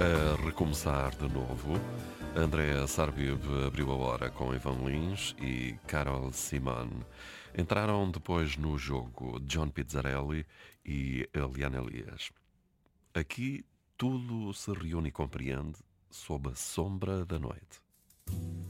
A recomeçar de novo, Andrea Sarbieb abriu a hora com Ivan Lins e Carol Simon. Entraram depois no jogo John Pizzarelli e Eliane Elias. Aqui tudo se reúne e compreende sob a sombra da noite.